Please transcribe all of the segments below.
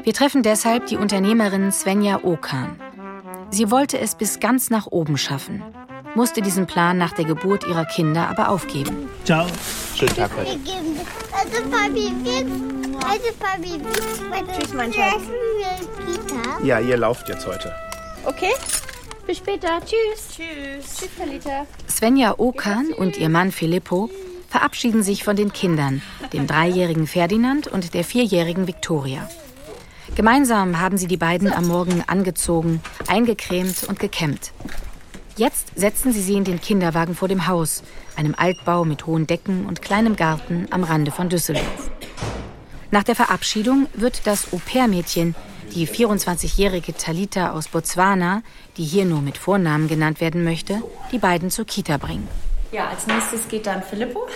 Wir treffen deshalb die Unternehmerin Svenja Okan. Sie wollte es bis ganz nach oben schaffen, musste diesen Plan nach der Geburt ihrer Kinder aber aufgeben. Ciao. Schönen Tag heute. Tschüss, mein Schatz. Ja, ihr lauft jetzt heute. Okay, bis später. Tschüss. Tschüss. Tschüss, Talita. Svenja Okan und ihr Mann Filippo verabschieden sich von den Kindern, dem 3-jährigen Ferdinand und der 4-jährigen Viktoria. Gemeinsam haben sie die beiden am Morgen angezogen, eingecremt und gekämmt. Jetzt setzen sie in den Kinderwagen vor dem Haus, einem Altbau mit hohen Decken und kleinem Garten am Rande von Düsseldorf. Nach der Verabschiedung wird das Au-pair-Mädchen, die 24-jährige Talita aus Botswana, die hier nur mit Vornamen genannt werden möchte, die beiden zur Kita bringen. Ja, als nächstes geht dann Filippo.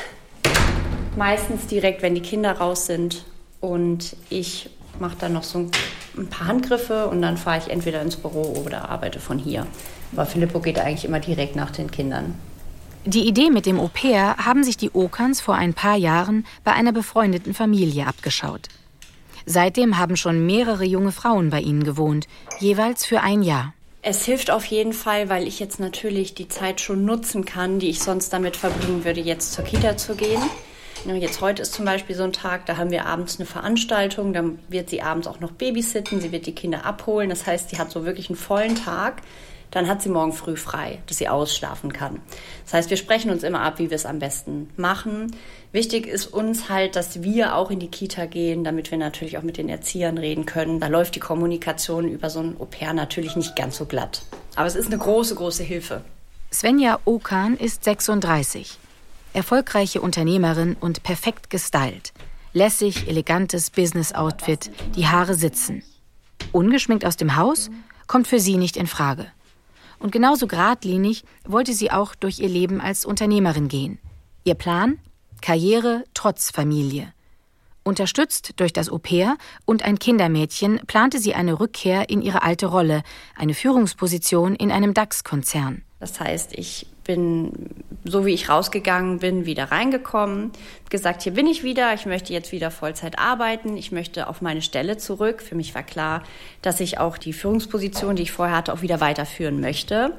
Meistens direkt, wenn die Kinder raus sind. Und ich mache dann noch so ein paar Handgriffe und dann fahre ich entweder ins Büro oder arbeite von hier. Aber Filippo geht eigentlich immer direkt nach den Kindern. Die Idee mit dem Au-pair haben sich die Okans vor ein paar Jahren bei einer befreundeten Familie abgeschaut. Seitdem haben schon mehrere junge Frauen bei ihnen gewohnt, jeweils für ein Jahr. Es hilft auf jeden Fall, weil ich jetzt natürlich die Zeit schon nutzen kann, die ich sonst damit verbringen würde, jetzt zur Kita zu gehen. Jetzt heute ist zum Beispiel so ein Tag, da haben wir abends eine Veranstaltung, dann wird sie abends auch noch babysitten, sie wird die Kinder abholen. Das heißt, sie hat so wirklich einen vollen Tag. Dann hat sie morgen früh frei, dass sie ausschlafen kann. Das heißt, wir sprechen uns immer ab, wie wir es am besten machen. Wichtig ist uns halt, dass wir auch in die Kita gehen, damit wir natürlich auch mit den Erziehern reden können. Da läuft die Kommunikation über so ein Au-pair natürlich nicht ganz so glatt. Aber es ist eine große, große Hilfe. Svenja Okan ist 36. Erfolgreiche Unternehmerin und perfekt gestylt. Lässig, elegantes Business-Outfit, die Haare sitzen. Ungeschminkt aus dem Haus kommt für sie nicht in Frage. Und genauso geradlinig wollte sie auch durch ihr Leben als Unternehmerin gehen. Ihr Plan? Karriere trotz Familie. Unterstützt durch das Au-pair und ein Kindermädchen plante sie eine Rückkehr in ihre alte Rolle, eine Führungsposition in einem DAX-Konzern. Das heißt, ich bin, so wie ich rausgegangen bin, wieder reingekommen, gesagt, hier bin ich wieder, ich möchte jetzt wieder Vollzeit arbeiten, ich möchte auf meine Stelle zurück. Für mich war klar, dass ich auch die Führungsposition, die ich vorher hatte, auch wieder weiterführen möchte.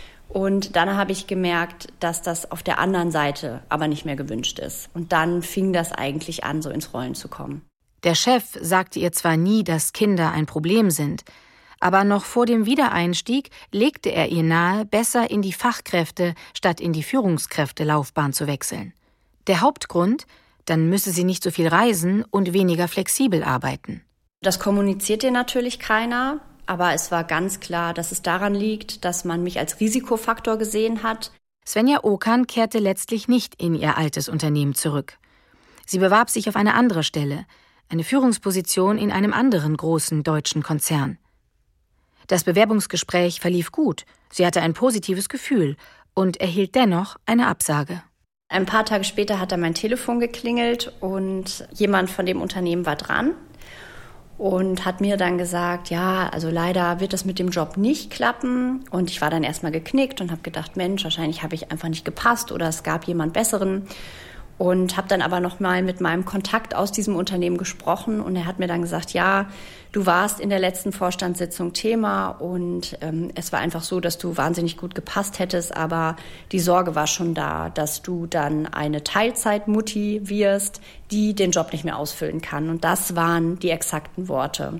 Und dann habe ich gemerkt, dass das auf der anderen Seite aber nicht mehr gewünscht ist. Und dann fing das eigentlich an, so ins Rollen zu kommen. Der Chef sagte ihr zwar nie, dass Kinder ein Problem sind, aber noch vor dem Wiedereinstieg legte er ihr nahe, besser in die Fachkräfte statt in die Führungskräftelaufbahn zu wechseln. Der Hauptgrund? Dann müsse sie nicht so viel reisen und weniger flexibel arbeiten. Das kommuniziert ihr natürlich keiner, aber es war ganz klar, dass es daran liegt, dass man mich als Risikofaktor gesehen hat. Svenja Okan kehrte letztlich nicht in ihr altes Unternehmen zurück. Sie bewarb sich auf eine andere Stelle, eine Führungsposition in einem anderen großen deutschen Konzern. Das Bewerbungsgespräch verlief gut. Sie hatte ein positives Gefühl und erhielt dennoch eine Absage. Ein paar Tage später hat dann mein Telefon geklingelt und jemand von dem Unternehmen war dran und hat mir dann gesagt, ja, also leider wird das mit dem Job nicht klappen. Und ich war dann erstmal geknickt und habe gedacht, Mensch, wahrscheinlich habe ich einfach nicht gepasst oder es gab jemand Besseren. Und habe dann aber noch mal mit meinem Kontakt aus diesem Unternehmen gesprochen und er hat mir dann gesagt, ja, du warst in der letzten Vorstandssitzung Thema und es war einfach so, dass du wahnsinnig gut gepasst hättest, aber die Sorge war schon da, dass du dann eine Teilzeitmutti wirst, die den Job nicht mehr ausfüllen kann. Und das waren die exakten Worte.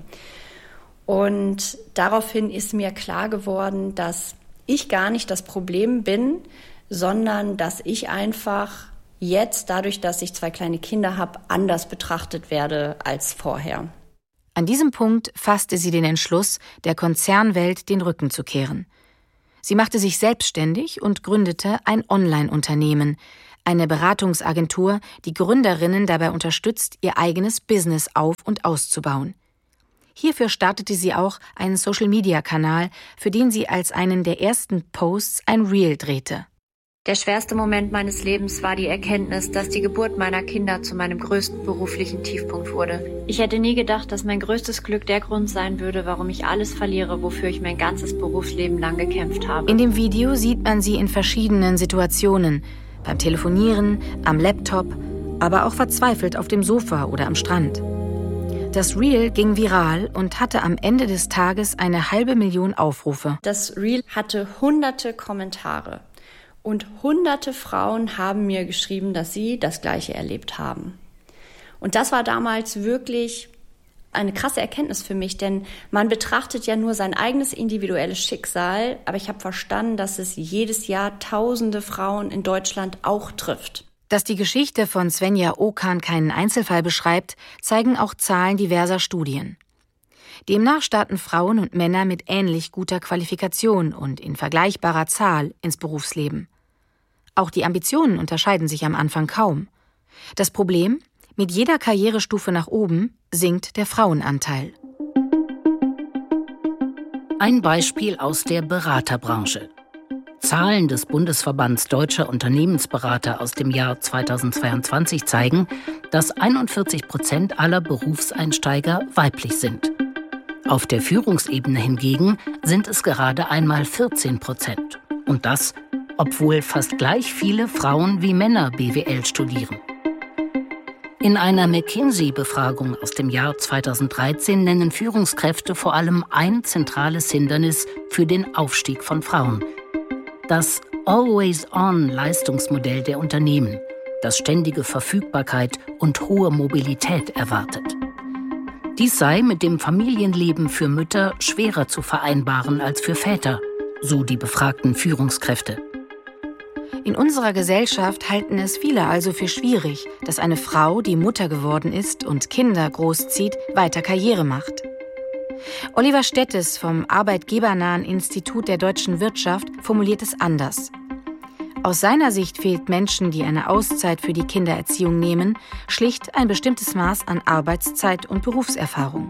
Und daraufhin ist mir klar geworden, dass ich gar nicht das Problem bin, sondern dass ich einfach jetzt, dadurch, dass ich 2 kleine Kinder habe, anders betrachtet werde als vorher. An diesem Punkt fasste sie den Entschluss, der Konzernwelt den Rücken zu kehren. Sie machte sich selbstständig und gründete ein Online-Unternehmen, eine Beratungsagentur, die Gründerinnen dabei unterstützt, ihr eigenes Business auf- und auszubauen. Hierfür startete sie auch einen Social-Media-Kanal, für den sie als einen der ersten Posts ein Reel drehte. Der schwerste Moment meines Lebens war die Erkenntnis, dass die Geburt meiner Kinder zu meinem größten beruflichen Tiefpunkt wurde. Ich hätte nie gedacht, dass mein größtes Glück der Grund sein würde, warum ich alles verliere, wofür ich mein ganzes Berufsleben lang gekämpft habe. In dem Video sieht man sie in verschiedenen Situationen, beim Telefonieren, am Laptop, aber auch verzweifelt auf dem Sofa oder am Strand. Das Reel ging viral und hatte am Ende des Tages eine 500.000 Aufrufe. Das Reel hatte hunderte Kommentare und hunderte Frauen haben mir geschrieben, dass sie das Gleiche erlebt haben. Und das war damals wirklich eine krasse Erkenntnis für mich, denn man betrachtet ja nur sein eigenes individuelles Schicksal, aber ich habe verstanden, dass es jedes Jahr tausende Frauen in Deutschland auch trifft. Dass die Geschichte von Svenja Okan keinen Einzelfall beschreibt, zeigen auch Zahlen diverser Studien. Demnach starten Frauen und Männer mit ähnlich guter Qualifikation und in vergleichbarer Zahl ins Berufsleben. Auch die Ambitionen unterscheiden sich am Anfang kaum. Das Problem: mit jeder Karrierestufe nach oben sinkt der Frauenanteil. Ein Beispiel aus der Beraterbranche. Zahlen des Bundesverbands Deutscher Unternehmensberater aus dem Jahr 2022 zeigen, dass 41% aller Berufseinsteiger weiblich sind. Auf der Führungsebene hingegen sind es gerade einmal 14%. Und das, obwohl fast gleich viele Frauen wie Männer BWL studieren. In einer McKinsey-Befragung aus dem Jahr 2013 nennen Führungskräfte vor allem ein zentrales Hindernis für den Aufstieg von Frauen: das Always-on-Leistungsmodell der Unternehmen, das ständige Verfügbarkeit und hohe Mobilität erwartet. Dies sei mit dem Familienleben für Mütter schwerer zu vereinbaren als für Väter, so die befragten Führungskräfte. In unserer Gesellschaft halten es viele also für schwierig, dass eine Frau, die Mutter geworden ist und Kinder großzieht, weiter Karriere macht. Oliver Stettes vom Arbeitgebernahen Institut der deutschen Wirtschaft formuliert es anders. Aus seiner Sicht fehlt Menschen, die eine Auszeit für die Kindererziehung nehmen, schlicht ein bestimmtes Maß an Arbeitszeit und Berufserfahrung.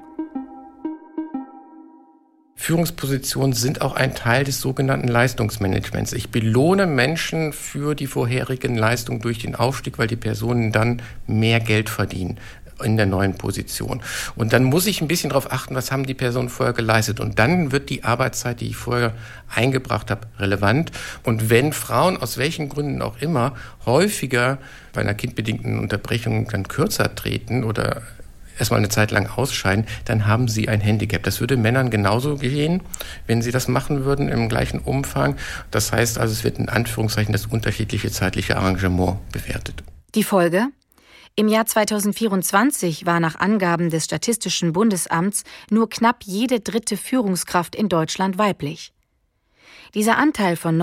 Führungspositionen sind auch ein Teil des sogenannten Leistungsmanagements. Ich belohne Menschen für die vorherigen Leistungen durch den Aufstieg, weil die Personen dann mehr Geld verdienen in der neuen Position. Und dann muss ich ein bisschen darauf achten, was haben die Personen vorher geleistet. Und dann wird die Arbeitszeit, die ich vorher eingebracht habe, relevant. Und wenn Frauen aus welchen Gründen auch immer häufiger bei einer kindbedingten Unterbrechung dann kürzer treten oder erstmal eine Zeit lang ausscheiden, dann haben sie ein Handicap. Das würde Männern genauso gehen, wenn sie das machen würden im gleichen Umfang. Das heißt also, es wird in Anführungszeichen das unterschiedliche zeitliche Arrangement bewertet. Die Folge? Im Jahr 2024 war nach Angaben des Statistischen Bundesamts nur knapp jede dritte Führungskraft in Deutschland weiblich. Dieser Anteil von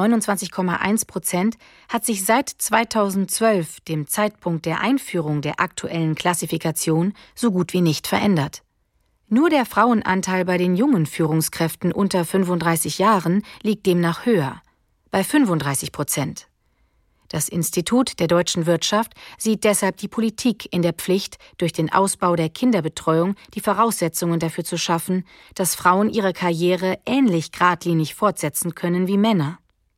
29,1% hat sich seit 2012, dem Zeitpunkt der Einführung der aktuellen Klassifikation, so gut wie nicht verändert. Nur der Frauenanteil bei den jungen Führungskräften unter 35 Jahren liegt demnach höher, bei 35%. Das Institut der deutschen Wirtschaft sieht deshalb die Politik in der Pflicht, durch den Ausbau der Kinderbetreuung die Voraussetzungen dafür zu schaffen, dass Frauen ihre Karriere ähnlich geradlinig fortsetzen können wie Männer.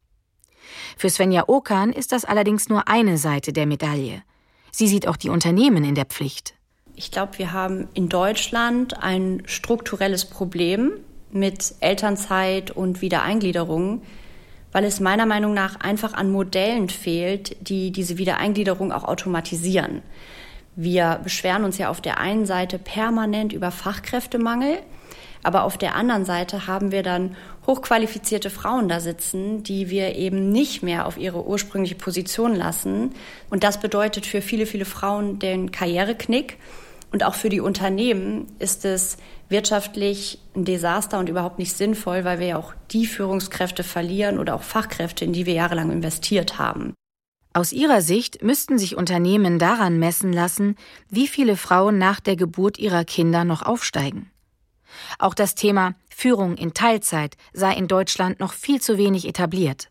Für Svenja Okan ist das allerdings nur eine Seite der Medaille. Sie sieht auch die Unternehmen in der Pflicht. Ich glaube, wir haben in Deutschland ein strukturelles Problem mit Elternzeit und Wiedereingliederung, weil es meiner Meinung nach einfach an Modellen fehlt, die diese Wiedereingliederung auch automatisieren. Wir beschweren uns ja auf der einen Seite permanent über Fachkräftemangel, aber auf der anderen Seite haben wir dann hochqualifizierte Frauen da sitzen, die wir eben nicht mehr auf ihre ursprüngliche Position lassen. Und das bedeutet für viele, viele Frauen den Karriereknick. Und auch für die Unternehmen ist es wirtschaftlich ein Desaster und überhaupt nicht sinnvoll, weil wir ja auch die Führungskräfte verlieren oder auch Fachkräfte, in die wir jahrelang investiert haben. Aus ihrer Sicht müssten sich Unternehmen daran messen lassen, wie viele Frauen nach der Geburt ihrer Kinder noch aufsteigen. Auch das Thema Führung in Teilzeit sei in Deutschland noch viel zu wenig etabliert.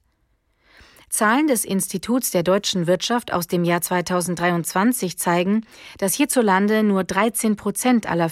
Zahlen des Instituts der deutschen Wirtschaft aus dem Jahr 2023 zeigen, dass hierzulande nur 13% aller